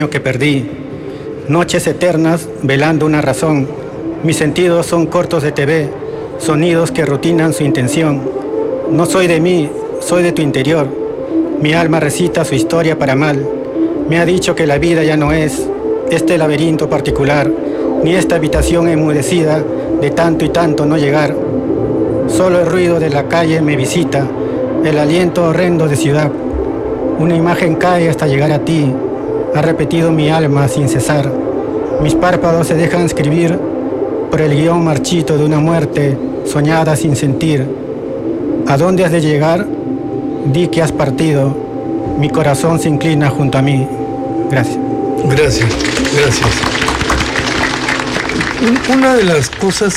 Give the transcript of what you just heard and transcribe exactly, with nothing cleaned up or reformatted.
que perdí, noches eternas velando una razón. Mis sentidos son cortos de T V, sonidos que rutinan su intención. No soy de mí, soy de tu interior. Mi alma recita su historia para mal. Me ha dicho que la vida ya no es este laberinto particular, ni esta habitación enmudecida de tanto y tanto no llegar. Solo el ruido de la calle me visita, el aliento horrendo de ciudad. Una imagen cae hasta llegar a ti, ha repetido mi alma sin cesar. Mis párpados se dejan escribir por el guión marchito de una muerte soñada sin sentir. ¿A dónde has de llegar? Di que has partido. Mi corazón se inclina junto a mí. Gracias. Gracias, gracias. Una de las cosas